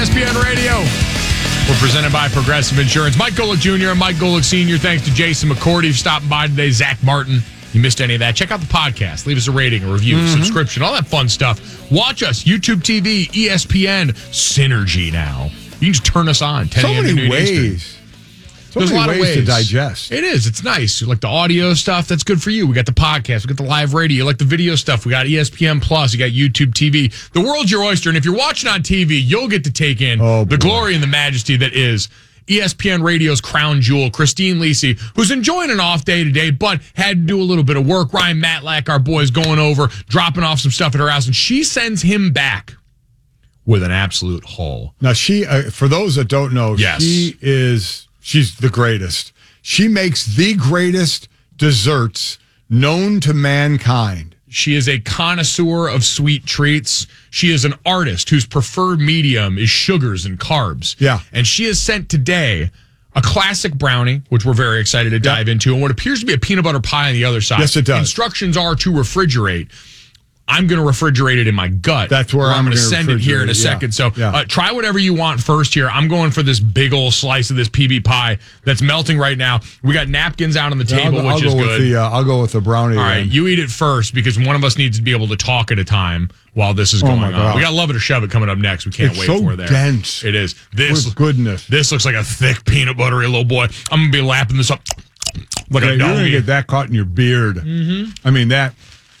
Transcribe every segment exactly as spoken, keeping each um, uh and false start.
E S P N Radio. We're presented by Progressive Insurance. Mike Golick Junior and Mike Golick Senior Thanks to Jason McCourty for stopping by today. Zach Martin. You missed any of that? Check out the podcast. Leave us a rating, a review, mm-hmm. subscription, all that fun stuff. Watch us. YouTube T V, E S P N, Synergy now. You can just turn us on. ten so a.m. many ways. So There's many a lot ways, of ways to digest. It is. It's nice. You like the audio stuff? That's good for you. We got the podcast. We got the live radio. You like the video stuff? We got E S P N Plus. You got YouTube T V. The world's your oyster. And if you're watching on T V, you'll get to take in oh, the glory and the majesty that is E S P N Radio's crown jewel, Christine Lisi, who's enjoying an off day today, but had to do a little bit of work. Ryan Matlack, our boy's going over, dropping off some stuff at her house, and she sends him back with an absolute haul. Now, she, uh, for those that don't know, yes. she is, she's the greatest. She makes the greatest desserts known to mankind. She is a connoisseur of sweet treats. She is an artist whose preferred medium is sugars and carbs. Yeah. And she has sent today a classic brownie, which we're very excited to dive yep. into, and what appears to be a peanut butter pie on the other side. Yes, it does. Instructions are to refrigerate. I'm going to refrigerate it in my gut. That's where I'm going to send it here in a yeah. second. So yeah. uh, try whatever you want first here. I'm going for this big old slice of this P B pie that's melting right now. We got napkins out on the table, I'll go, which I'll is go good. With the, uh, I'll go with the brownie. All right, then. you eat it first because one of us needs to be able to talk at a time while this is oh going my on. God. We got Love It or Shove It coming up next. We can't it's wait so for it there. dense. It is. This with goodness. This looks like a thick peanut buttery little boy. I'm going to be lapping this up like yeah, a you're going to doggy. get that caught in your beard. Mm-hmm. I mean, that,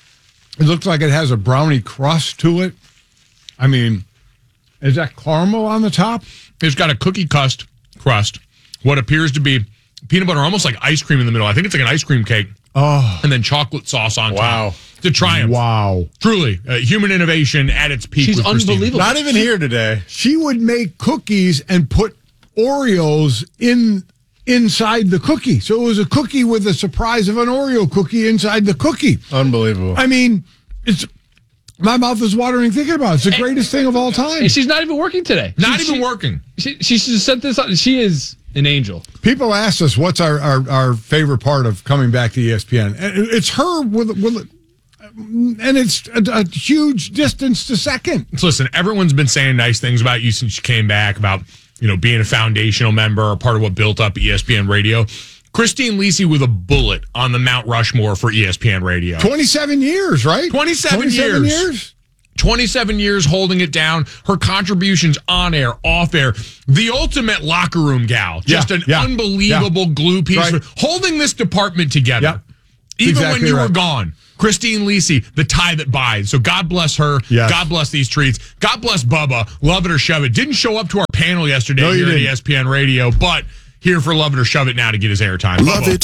it looks like it has a brownie crust to it. I mean, is that caramel on the top? It's got a cookie crust, crust, what appears to be peanut butter, almost like ice cream in the middle. I think it's like an ice cream cake. Oh. And then chocolate sauce on wow. top. It's a triumph. Wow. Truly, uh, human innovation at its peak. She's with Christine. unbelievable. Not even here today. She would make cookies and put Oreos in inside the cookie. So it was a cookie with the surprise of an Oreo cookie inside the cookie. Unbelievable. I mean, it's my mouth is watering thinking about it. It's the greatest thing of all time. And she's not even working today. Not she, even she, working. She, she just sent this out. She is an angel. People ask us what's our, our, our favorite part of coming back to E S P N. And it's her with, with and it's a, a huge distance to second. So listen, everyone's been saying nice things about you since you came back, about, you know, being a foundational member or part of what built up E S P N Radio. Christine Lisi with a bullet on the Mount Rushmore for E S P N Radio. twenty-seven years, right? twenty-seven, twenty-seven years. years. twenty-seven years holding it down. Her contributions on air, off air. The ultimate locker room gal. Just yeah, an yeah, unbelievable yeah. glue piece. Right. For holding this department together. Yep. Even exactly when you right. were gone. Christine Lisi, the tie that binds. So God bless her. Yes. God bless these treats. God bless Bubba. Love it or shove it. Didn't show up to our panel yesterday no, here at didn't. E S P N Radio, but here for Love It or Shove It now to get his airtime. Love Bubba. it.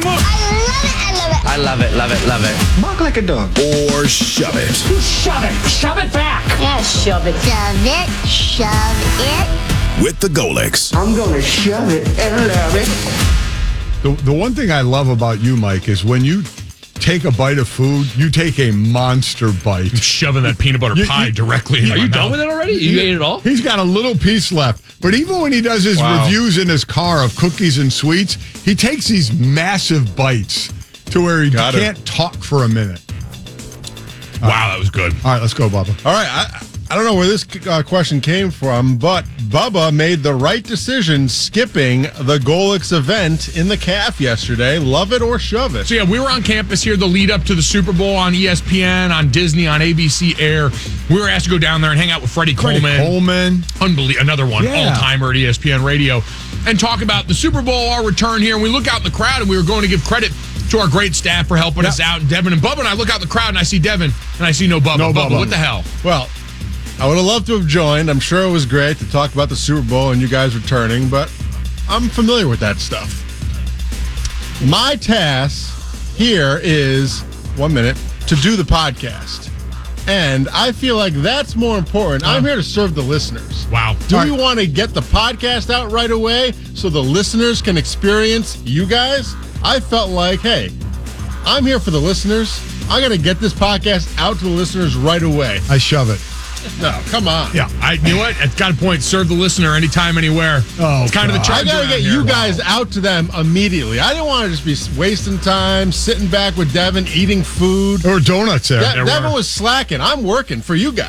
I love it, love it, love it. Bark like a dog. Or shove it. Shove it, shove it back. Yeah, shove it. Shove it, shove it. With the Golicks. I'm gonna shove it and love it. The, the one thing I love about you, Mike, is when you take a bite of food, you take a monster bite. Shoving that peanut butter You- pie you- directly in Are my you mouth. done with it already? You ate it all? He's got a little piece left. But even when he does his Wow. reviews in his car of cookies and sweets, he takes these massive bites to where he Got it. can't talk for a minute. Wow, that was good. All right, let's go, Bubba. All right, I, I don't know where this uh, question came from, but Bubba made the right decision skipping the Golicks event in the C A F yesterday. Love it or shove it. So yeah, we were on campus here the lead up to the Super Bowl on E S P N, on Disney, on A B C Air. We were asked to go down there and hang out with Freddie Freddie Coleman. Coleman. Unbelievable. Another one, Yeah. all-timer at E S P N Radio. And talk about the Super Bowl, our return here. And we look out in the crowd, and we were going to give credit to our great staff for helping Yep. us out. And Devin and Bubba, and I look out in the crowd, and I see Devin, and I see no Bubba. No Bubba, Bubba. what the hell? Well, I would have loved to have joined. I'm sure it was great to talk about the Super Bowl and you guys returning, but I'm familiar with that stuff. My task here is, one minute, to do the podcast. And I feel like that's more important. I'm here to serve the listeners. Wow. Do All we right. want to get the podcast out right away so the listeners can experience you guys? I felt like, hey, I'm here for the listeners. I'm going to get this podcast out to the listeners right away. I shove it. No, come on. Yeah, I you know what? It's got a point. Serve the listener anytime, anywhere. Oh, it's kind of the God. charge I got to around get here. you guys out to them immediately. I didn't want to just be wasting time, sitting back with Devin, eating food. There were donuts there. De- there Devin were. was slacking. I'm working for you guys.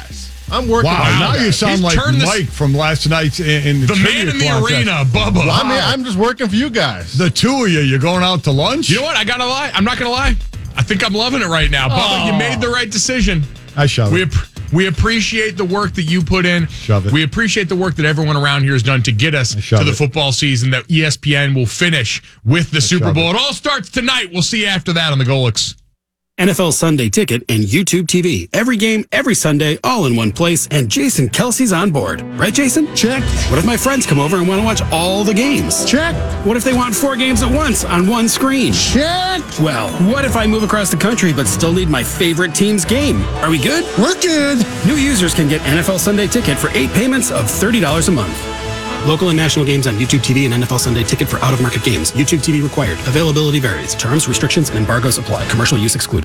I'm working. Wow, on now that. you sound He's like turned this- Mike from last night's in, in the, The trivia man in the contest. arena, Bubba. I mean, I'm just working for you guys. The two of you, you going out to lunch? You know what? I gotta lie. I'm not gonna lie. I think I'm loving it right now, Bubba. You made the right decision. I shove We it. ap- we appreciate the work that you put in. Shove it. We appreciate the work that everyone around here has done to get us to shove the it. football season that E S P N will finish with the Super shove Bowl. it. It all starts tonight. We'll see you after that on the Golix. N F L Sunday Ticket and YouTube T V. Every game, every Sunday, all in one place. And Jason Kelsey's on board. Right, Jason? Check. What if my friends come over and want to watch all the games? Check. What if they want four games at once on one screen? Check. Well, what if I move across the country but still need my favorite team's game? Are we good? We're good. New users can get N F L Sunday Ticket for eight payments of thirty dollars a month. Local and national games on YouTube T V and N F L Sunday Ticket for out-of-market games. YouTube T V required. Availability varies. Terms, restrictions, and embargoes apply. Commercial use excluded.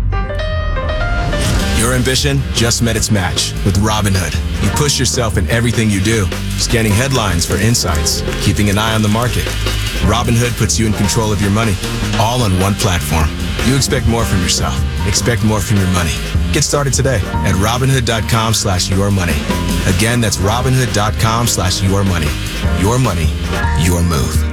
Your ambition just met its match with Robinhood. You push yourself in everything you do, scanning headlines for insights, keeping an eye on the market. Robinhood puts you in control of your money, all on one platform. You expect more from yourself. Expect more from your money. Get started today at Robinhood.com slash your money. Again, that's Robinhood.com slash your money. Your money, your move.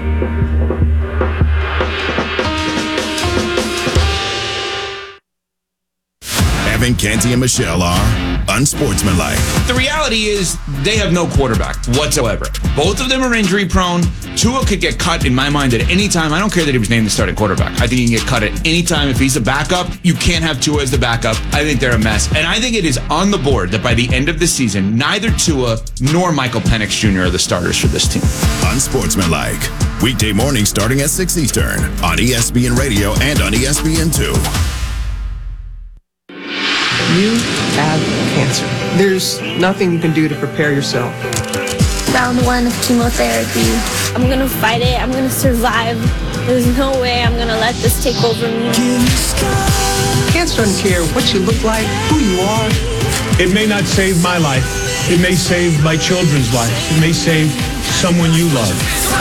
Evan, Canty, and Michelle are unsportsmanlike. The reality is they have no quarterback whatsoever. Both of them are injury prone. Tua could get cut, in my mind, at any time. I don't care that he was named the starting quarterback. I think he can get cut at any time. If he's a backup, you can't have Tua as the backup. I think they're a mess. And I think it is on the board that by the end of the season, neither Tua nor Michael Penix Junior are the starters for this team. Unsportsmanlike. Weekday mornings starting at six Eastern on E S P N Radio and on E S P N two. You have cancer. There's nothing you can do to prepare yourself. Round one of chemotherapy. I'm gonna fight it. I'm gonna survive. There's no way I'm gonna let this take over me. Cancer doesn't care what you look like, who you are. It may not save my life. It may save my children's life. It may save someone you love.